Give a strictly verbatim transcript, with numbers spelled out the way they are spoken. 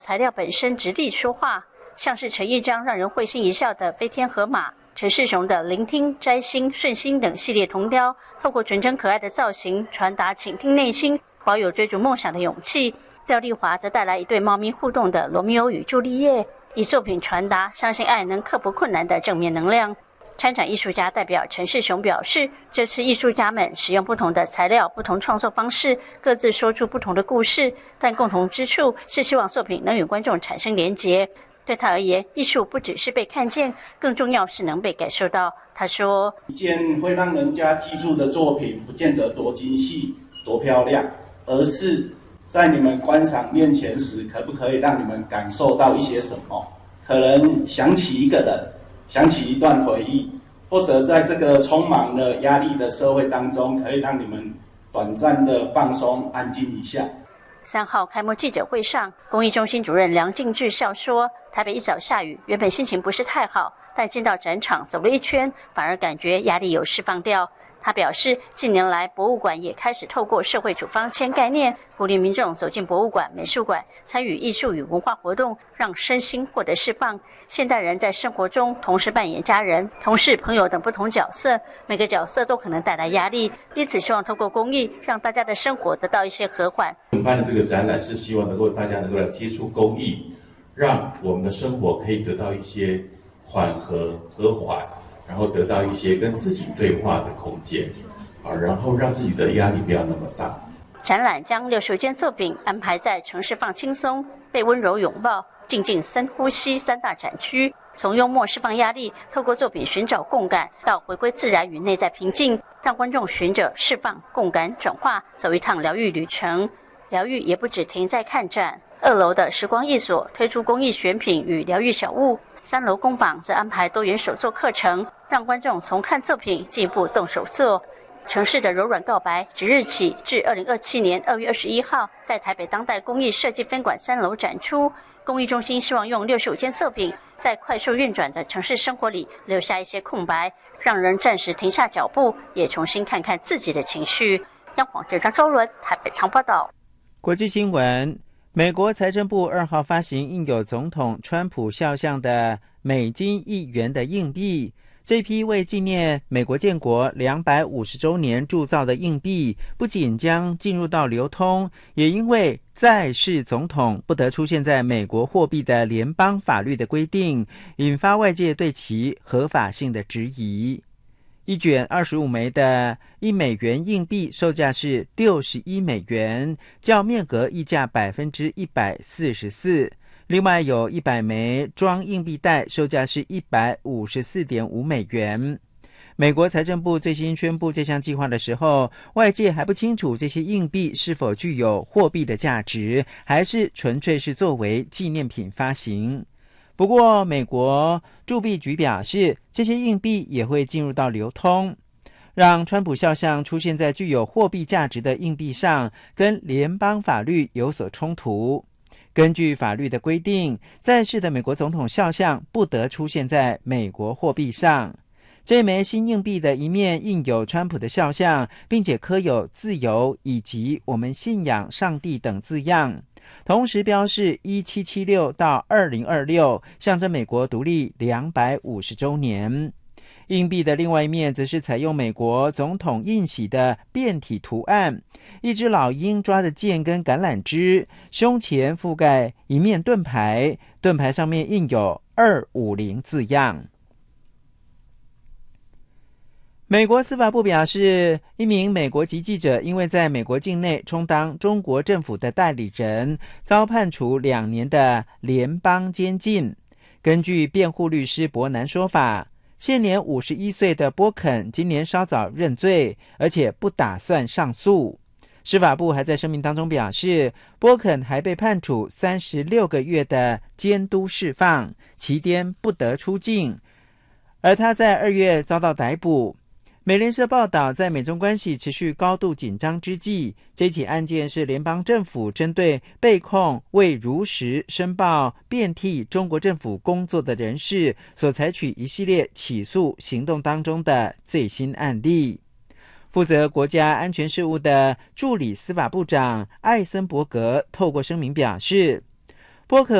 材料本身质地说话，像是陈一章让人会心一笑的飞天河马，陈世雄的聆听、摘星、顺心等系列铜雕，透过纯真可爱的造型传达倾听内心、保有追逐梦想的勇气。廖丽华则带来一对猫咪互动的《罗密欧与朱丽叶》，以作品传达相信爱能克服困难的正面能量。参展艺术家代表陈世雄表示，这次艺术家们使用不同的材料、不同创作方式，各自说出不同的故事，但共同之处是希望作品能与观众产生连结。对他而言，艺术不只是被看见，更重要是能被感受到。他说， 一件会让人家记住的作品不见得多精细多漂亮，而是在你们观赏面前时，可不可以让你们感受到一些什么？可能想起一个人，想起一段回忆，或者在这个充满了压力的社会当中，可以让你们短暂的放松安静一下。 三号开幕记者会上，公益中心主任梁敬志笑说，台北一早下雨，原本心情不是太好，但进到展场走了一圈，反而感觉压力有释放掉。他表示，近年来博物馆也开始透过社会处方签概念，鼓励民众走进博物馆、美术馆，参与艺术与文化活动，让身心获得释放。现代人在生活中同时扮演家人、同事、朋友等不同角色，每个角色都可能带来压力，因此希望透过公益，让大家的生活得到一些和缓。 我们办的这个展览是希望能够大家能够来接触公益，让我们的生活可以得到一些缓和、和缓。然后得到一些跟自己对话的空间，啊，然后让自己的压力不要那么大。 展览将六十件作品安排在城市放轻松、被温柔拥抱、静静深呼吸三大展区，从幽默释放压力，透过作品寻找共感，到回归自然与内在平静，让观众循着释放、共感、转化，走一趟疗愈旅程。疗愈也不只停在看展，二楼的时光艺所推出公益选品与疗愈小物。三楼工坊则安排多元手作课程，让观众从看作品进一步动手做。城市的柔软告白即日起至二零二七年二月二十一号，在台北当代工艺设计分馆三楼展出。公益中心希望用六十五件作品，在快速运转的城市生活里留下一些空白，让人暂时停下脚步，也重新看看自己的情绪。央广记者张周伦台北仓报道。 国际新闻。美国财政部二号发行印有总统川普肖像的美金一元的硬币，这批为纪念美国建国两百五十周年铸造的硬币，不仅将进入到流通，也因为在世总统不得出现在美国货币的联邦法律的规定，引发外界对其合法性的质疑。一卷二十五枚的一美元硬币售价是六十一美元，较面额溢价百分之一百四十四。另外有一百枚装硬币袋，售价是一百五十四点五美元。美国财政部最新宣布这项计划的时候，外界还不清楚这些硬币是否具有货币的价值，还是纯粹是作为纪念品发行。不过美国铸币局表示，这些硬币也会进入到流通，让川普肖像出现在具有货币价值的硬币上，跟联邦法律有所冲突。根据法律的规定，在世的美国总统肖像不得出现在美国货币上。这枚新硬币的一面印有川普的肖像，并且刻有自由以及我们信仰上帝等字样，同时标示一七七六到二零二六，象征美国独立两百五十周年。硬币的另外一面则是采用美国总统印玺的变体图案，一只老鹰抓着剑跟橄榄枝，胸前覆盖一面盾牌，盾牌上面印有二五零字样。美国司法部表示，一名美国籍记者因为在美国境内充当中国政府的代理人，遭判处两年的联邦监禁。根据辩护律师伯南说法，现年五十一岁的波肯今年稍早认罪，而且不打算上诉。司法部还在声明当中表示，波肯还被判处三十六个月的监督释放，期间不得出境，而他在二月遭到逮捕。美联社报道，在美中关系持续高度紧张之际，这起案件是联邦政府针对被控未如实申报遍替中国政府工作的人士所采取一系列起诉行动当中的最新案例。负责国家安全事务的助理司法部长艾森伯格透过声明表示， 波克